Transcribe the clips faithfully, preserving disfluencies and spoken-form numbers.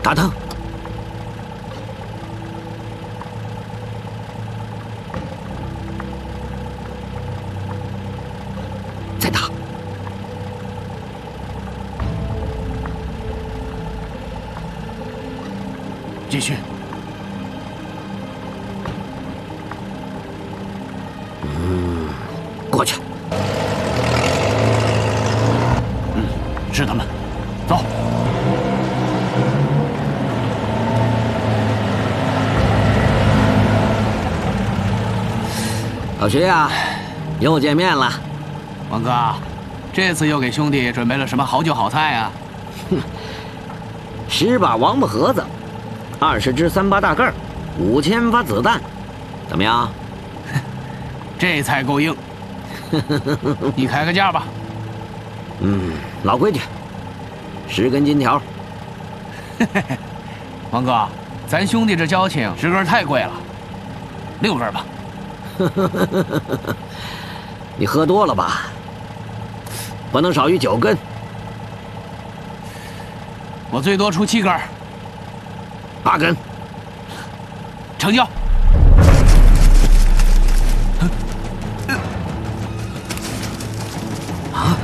打灯。再打。 继续。 嗯，过去。 嗯，是他们。走。 老徐呀，又见面了。 王哥，这次又给兄弟准备了什么好酒好菜啊？ 哼，十把王八盒子，二十支三八大盖，五千发子弹，怎么样？ 这菜够硬。你开个价吧。 嗯，老规矩，十根金条。 王哥，咱兄弟这交情，十根太贵了，六根吧。 你喝多了吧？不能少于九根。 我最多出七根。 八根。 成交。啊！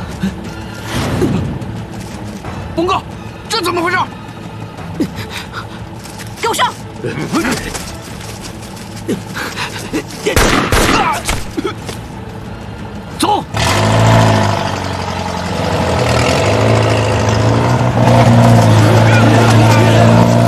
翁哥，这怎么回事？ 给我上！